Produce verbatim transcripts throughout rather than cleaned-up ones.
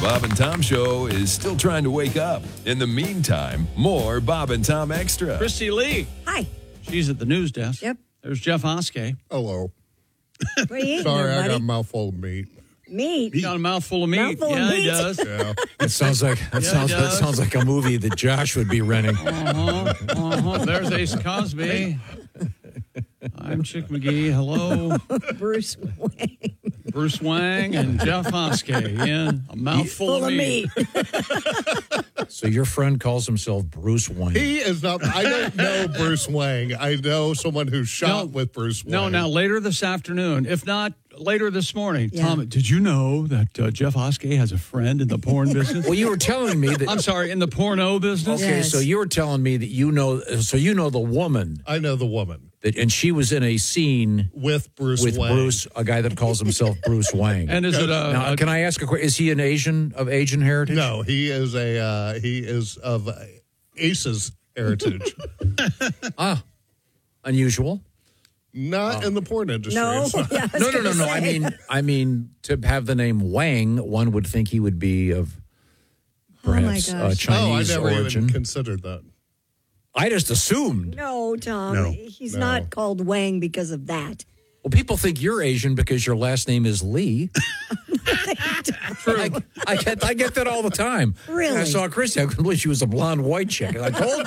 Bob and Tom Show is still trying to wake up. In the meantime, more Bob and Tom Extra. Christy Lee. Hi. She's at the news desk. Yep. There's Jeff Hoskey. Hello. What are you eating Sorry, there, I buddy? got a mouthful of meat. Meat. He's got a mouthful of meat. Mouthful of yeah, he meat. does. Yeah. That sounds like that Yeah, it sounds that does. sounds like a movie that Josh would be renting. Uh-huh, uh-huh. There's Ace Cosby. I'm Chick McGee. Hello. Bruce Wayne. Bruce Wang and Jeff Hoskey in a mouthful Full of of meat. meat. So your friend calls himself Bruce Wayne. He is not, I don't know Bruce Wang. I know someone who shot No. with Bruce Wang. No, now later this afternoon, if not later this morning. Yeah. Tom, did you know that uh, Jeff Hoskey has a friend in the porn business? Well, you were telling me that. I'm sorry, in the porno business? Okay, Yes. so you were telling me that you know. So you know the woman I know the woman that, and she was in a scene with Bruce with Wang. Bruce, a guy that calls himself Bruce Wang. And is it a, Now, a can I ask a question? Is he an Asian of Asian heritage? No, he is a uh, he is of uh, Ace's heritage. Ah, unusual. Not in the porn industry. No. Yeah, I was No, no, no, gonna no. I say. mean, I mean, to have the name Wang, one would think he would be of perhaps Oh, my uh, gosh. Oh, I Chinese never origin. even considered that. I just assumed. No, Tom. No, He's no. not called Wang because of that. Well, people think you're Asian because your last name is Lee. I, I get I get that all the time. Really? I saw Chrissy. I couldn't believe she was a blonde white chick. I told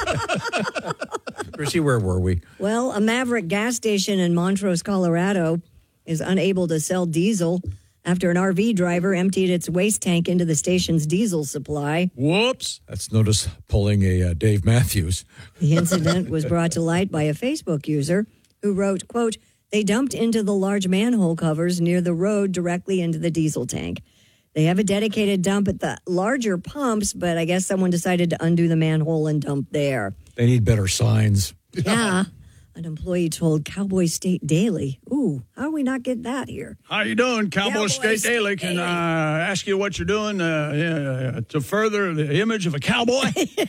you. Chrissy, where were we? Well, a Maverick gas station in Montrose, Colorado is unable to sell diesel after an R V driver emptied its waste tank into the station's diesel supply. whoops. That's notice pulling a uh, Dave Matthews. The incident was brought to light by a Facebook user who wrote, quote, "They dumped into the large manhole covers near the road directly into the diesel tank. They have a dedicated dump at the larger pumps, but I guess someone decided to undo the manhole and dump there." They need better signs. Yeah. An employee told Cowboy State Daily. Ooh, how do we not get that here? How you doing, Cowboy Cowboy State State Daily? Can Daily. I uh, ask you what you're doing uh, yeah, to further the image of a cowboy?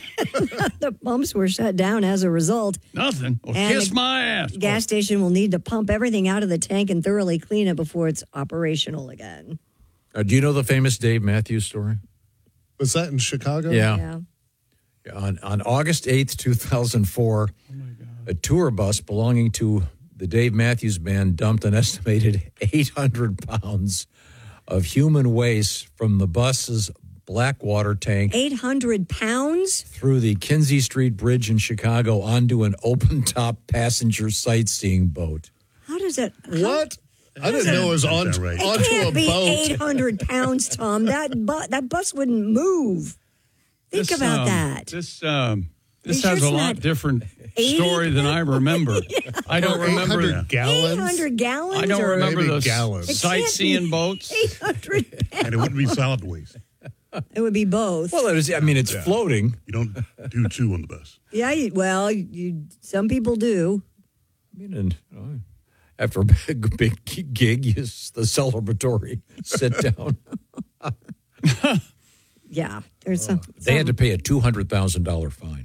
The pumps were shut down as a result. Nothing. Well, And kiss the my ass. Gas station will need to pump everything out of the tank and thoroughly clean it before it's operational again. Uh, do you know the famous Dave Matthews story? Was that in Chicago? Yeah. On, on August eighth, two thousand four, a tour bus belonging to the Dave Matthews Band dumped an estimated eight hundred pounds of human waste from the bus's Blackwater tank eight hundred pounds? through the Kinsey Street Bridge in Chicago onto an open-top passenger sightseeing boat. How does it? What? I didn't know it was on, That's not right. It onto a can't be boat. eight hundred pounds, Tom. That, bu- that bus wouldn't move. Think This, about um, that. This um, this You has sure a it's lot not different eighty story than I remember. I don't For remember. eight hundred gallons. eight hundred gallons? I don't or remember Maybe the gallons. It can't sightseeing be boats. eight hundred pounds. And it wouldn't be solid waste. It would be both. Well, it is, I mean, it's floating. You don't do two on the bus. Yeah, you, well, you, some people do. I mean, and, you know, after a big, big gig, you, the celebratory sit down. Yeah, there's some. They had to some- pay a two hundred thousand dollars fine.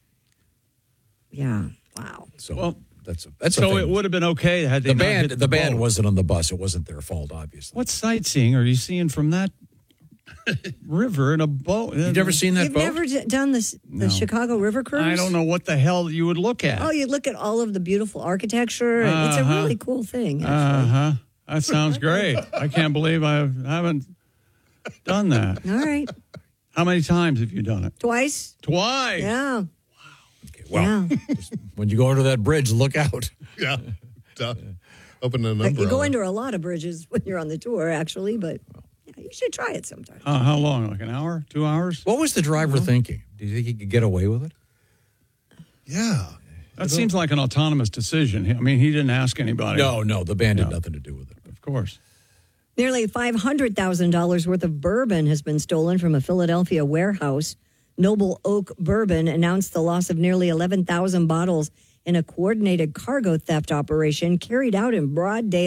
Yeah, wow. So Well, that's a, that's a So thing. it would have been okay had they the not band. hit The, band boat. wasn't on the bus. It wasn't their fault, obviously. What sightseeing are you seeing from that river in a boat? You've never seen that You've boat? never d- done this, the No. Chicago River Cruise? I don't know what the hell you would look at. Oh, you look at all of the beautiful architecture. and It's a Uh-huh. really cool thing, Uh actually. huh. That sounds great. I can't believe I haven't done that. All right. How many times have you done it? Twice? Twice. Yeah. Well, yeah. when you go under that bridge, look out. Yeah. Duh. Open an But umbrella. you go under a lot of bridges when you're on the tour, actually, but yeah, you should try it sometime. Uh, how long? Like an hour? Two hours? What was the driver thinking? Do you think he could get away with it? Yeah. That seems like an autonomous decision. I mean, he didn't ask anybody. No, no. The band had No. nothing to do with it. Of course. Nearly five hundred thousand dollars worth of bourbon has been stolen from a Philadelphia warehouse. Noble Oak Bourbon announced the loss of nearly eleven thousand bottles in a coordinated cargo theft operation carried out in broad day.